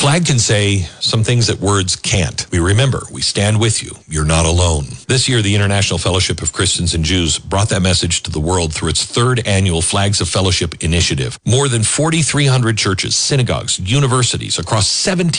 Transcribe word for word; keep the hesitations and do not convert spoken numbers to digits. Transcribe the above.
flag can say some things that words can't. We remember, we stand with you. You're not alone. This year, the International Fellowship of Christians and Jews brought that message to the world through its third annual Flags of Fellowship initiative. More than forty-three hundred churches, synagogues, universities across seventeen